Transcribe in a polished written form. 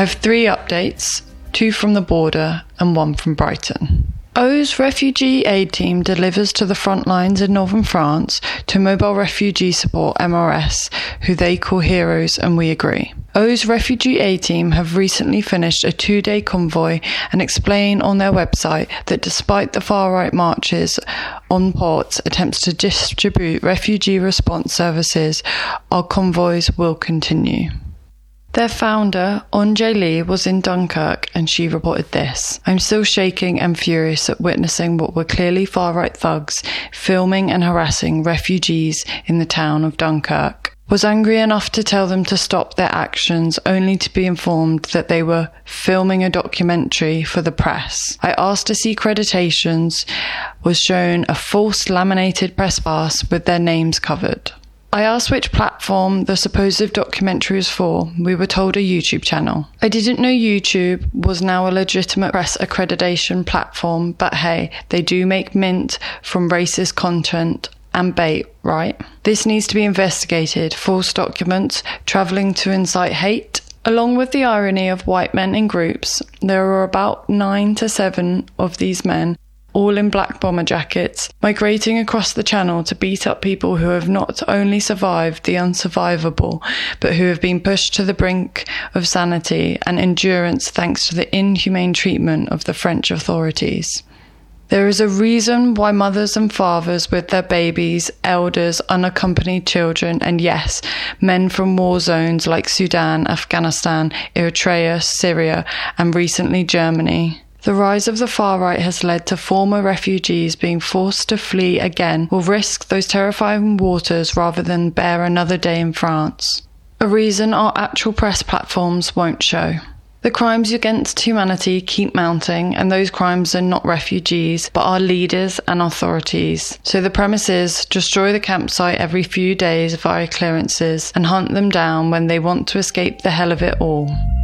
have 3 updates, 2 from the border and 1 from Brighton. O's refugee aid team delivers to the front lines in northern France to Mobile Refugee Support MRS, who they call heroes, and we agree. O's refugee aid team have recently finished a 2-day convoy and explain on their website that despite the far-right marches on ports attempts to distribute refugee response services, our convoys will continue. Their founder, Onje Lee, was in Dunkirk and she reported this: "I'm still shaking and furious at witnessing what were clearly far-right thugs filming and harassing refugees in the town of Dunkirk. Was angry enough to tell them to stop their actions, only to be informed that they were filming a documentary for the press. I asked to see accreditations, was shown a false laminated press pass with their names covered. I asked which platform the supposed documentary was for. We were told a YouTube channel. I didn't know YouTube was now a legitimate press accreditation platform, but hey, they do make mint from racist content and bait, right? This needs to be investigated. False documents, travelling to incite hate." Along with the irony of white men in groups, there are about 9 to 7 of these men, all in black bomber jackets, migrating across the channel to beat up people who have not only survived the unsurvivable, but who have been pushed to the brink of sanity and endurance thanks to the inhumane treatment of the French authorities. There is a reason why mothers and fathers with their babies, elders, unaccompanied children, and yes, men from war zones like Sudan, Afghanistan, Eritrea, Syria, and recently Germany. The rise of the far right has led to former refugees being forced to flee again, will risk those terrifying waters rather than bear another day in France. A reason our actual press platforms won't show. The crimes against humanity keep mounting, and those crimes are not refugees, but our leaders and authorities. So the premise is, destroy the campsite every few days via clearances, and hunt them down when they want to escape the hell of it all.